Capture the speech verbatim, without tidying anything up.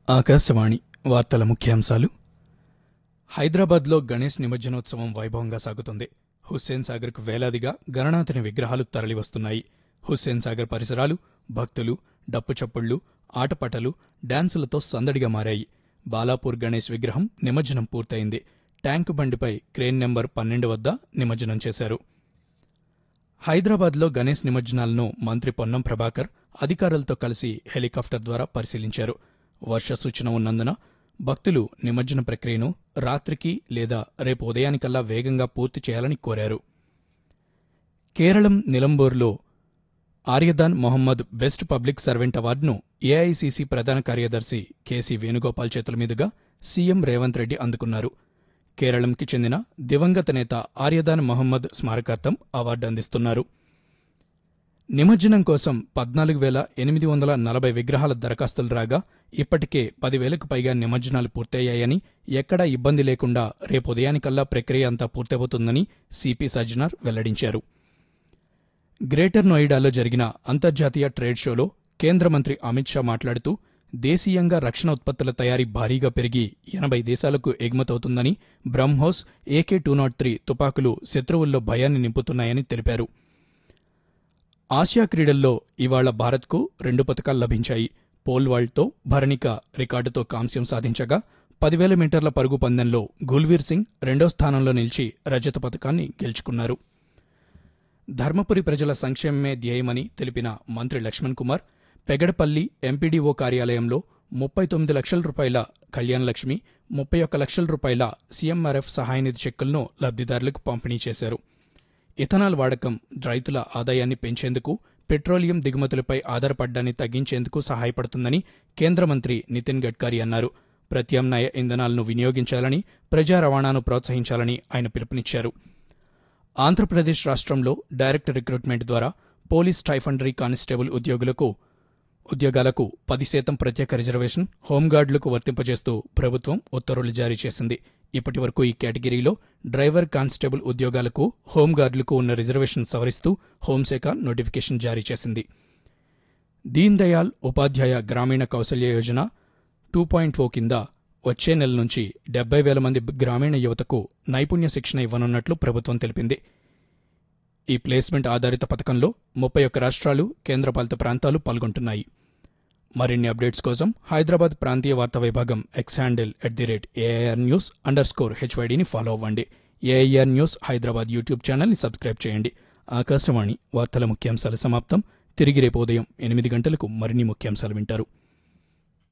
ఆకాశవాణి వార్తల ముఖ్యాంశాలు. హైదరాబాద్లో గణేష్ నిమజ్జనోత్సవం వైభవంగా సాగుతుంది. హుస్సేన్ సాగర్కు వేలాదిగా గణనాథుని విగ్రహాలు తరలివస్తున్నాయి. హుస్సేన్ సాగర్ పరిసరాలు భక్తులు, డప్పు చప్పుళ్లు, ఆటపాటలు, డాన్సులతో సందడిగా మారాయి. బాలాపూర్ గణేష్ విగ్రహం నిమజ్జనం పూర్తయింది. ట్యాంకు బండిపై క్రేన్ నెంబర్ పన్నెండు వద్ద నిమజ్జనం చేశారు. హైదరాబాద్లో గణేష్ నిమజ్జనాలను మంత్రి పొన్నం ప్రభాకర్ అధికారులతో కలిసి హెలికాప్టర్ ద్వారా పరిశీలించారు. వర్ష సూచన ఉన్నందున భక్తులు నిమజ్జన ప్రక్రియను రాత్రికి లేదా రేపు ఉదయానికల్లా వేగంగా పూర్తి చేయాలని కోరారు. Keralam నిలంబూర్లో Aryadan Mohammed best public servant అవార్డును ఏఐసీసీ ప్రధాన కార్యదర్శి కేసీ వేణుగోపాల్ చేతుల మీదుగా సీఎం రేవంత్ రెడ్డి అందుకున్నారు. కేరళంకి చెందిన దివంగత నేత ఆర్యదాన్ మొహమ్మద్ స్మారకార్థం అవార్డు అందిస్తున్నారు. నిమజ్జనం కోసం పద్నాలుగు వేల ఎనిమిది వందల నలభై విగ్రహాల దరఖాస్తులు రాగా ఇప్పటికే పదివేలకు పైగా నిమజ్జనాలు పూర్తయ్యాయని, ఎక్కడా ఇబ్బంది లేకుండా రేపు ఉదయానికల్లా ప్రక్రియ అంతా పూర్తవుతుందని సిపి సజ్జనార్ వెల్లడించారు. గ్రేటర్ నోయిడాలో జరిగిన అంతర్జాతీయ ట్రేడ్ షోలో కేంద్ర మంత్రి అమిత్ షా మాట్లాడుతూ, దేశీయంగా రక్షణ ఉత్పత్తుల తయారీ భారీగా పెరిగి ఎనభై దేశాలకు ఎగుమతవుతుందని, BrahMos, AK two not three తుపాకులు శత్రువుల్లో భయాన్ని నింపుతున్నాయని తెలిపారు. ఆసియా క్రీడల్లో ఇవాళ భారత్కు రెండు పతకాలు లభించాయి. పోల్ వాల్ట్తో భరణిక రికార్డుతో కాంస్యం సాధించగా, పదివేల మీటర్ల పరుగు పందెంలో గుల్వీర్ సింగ్ రెండో స్థానంలో నిలిచి రజత పతకాన్ని గెలుచుకున్నారు. ధర్మపురి ప్రజల సంక్షేమమే ధ్యేయమని తెలిపిన మంత్రి లక్ష్మణ్ కుమార్, పెగడపల్లి ఎంపీడీఓ కార్యాలయంలో ముప్పై తొమ్మిది లక్షల రూపాయల కళ్యాణలక్ష్మి, ముప్పై ఒక్క లక్షల రూపాయల సీఎంఆర్ఎఫ్ సహాయనిధి చెక్కులను లబ్ధిదారులకు పంపిణీ చేశారు. ఇథనాల్ వాడకం రైతుల ఆదాయాన్ని పెంచేందుకు, పెట్రోలియం దిగుమతులపై ఆధారపడ్డాన్ని తగ్గించేందుకు సహాయపడుతుందని కేంద్ర మంత్రి నితిన్ గడ్కరీ అన్నారు. ప్రత్యామ్నాయ ఇంధనాలను వినియోగించాలని, ప్రజా రవాణాను ప్రోత్సహించాలని ఆయన పిలుపునిచ్చారు. ఆంధ్రప్రదేశ్ రాష్ట్రంలో డైరెక్ట్ రిక్రూట్మెంట్ ద్వారా పోలీస్ ట్రైఫండరీ కానిస్టేబుల్ ఉద్యోగులకు ఉద్యోగాలకు పది శాతం ప్రత్యేక రిజర్వేషన్ హోంగార్డులకు వర్తింపజేస్తూ ప్రభుత్వం ఉత్తర్వులు జారీ చేసింది. ఇప్పటి వరకు ఈ కేటగిరీలో డ్రైవర్, కానిస్టేబుల్ ఉద్యోగాలకు హోంగార్డులకు ఉన్న రిజర్వేషన్ సవరిస్తూ హోంశాఖ నోటిఫికేషన్ జారీ చేసింది. దీన్ దయాళ్ ఉపాధ్యాయ గ్రామీణ కౌశల్య యోజన టూ పాయింట్ ఓ కింద వచ్చే నెల నుంచి డెబ్బై వేల మంది గ్రామీణ యువతకు నైపుణ్య శిక్షణ ఇవ్వనున్నట్లు ప్రభుత్వం తెలిపింది. ఈ ప్లేస్మెంట్ ఆధారిత పథకంలో ముప్పై ఒక్క రాష్ట్రాలు, కేంద్రపాలిత ప్రాంతాలు పాల్గొంటున్నాయి. మరిన్ని అప్డేట్స్ కోసం హైదరాబాద్ ప్రాంతీయ వార్తా విభాగం X handle at the rate AIR news under score హెచ్వైడీని follow అవ్వండి. ఏఐఆర్ న్యూస్ హైదరాబాద్ యూట్యూబ్ ఛానల్ని సబ్స్క్రైబ్ చేయండి. ఆకాశవాణి వార్తల ముఖ్యాంశాలు సమాప్తం. తిరిగి రేపు ఉదయం ఎనిమిది గంటలకు మరిన్ని ముఖ్యాంశాలు వింటారు.